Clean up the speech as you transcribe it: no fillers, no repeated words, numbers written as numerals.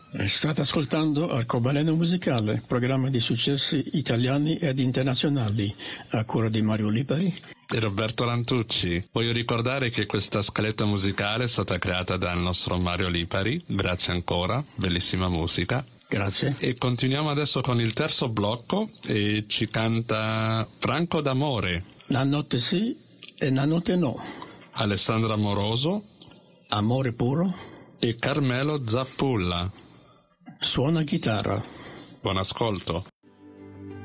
State ascoltando Arcobaleno Musicale, programma di successi italiani ed internazionali, a cura di Mario Lipari e Roberto Lantucci. Voglio ricordare che questa scaletta musicale è stata creata dal nostro Mario Lipari, grazie ancora, bellissima musica. Grazie. E continuiamo adesso con il terzo blocco e ci canta Franco d'Amore. La notte sì e la notte no. Alessandra Moroso. Amore puro. E Carmelo Zappulla. Suona chitarra. Buon ascolto.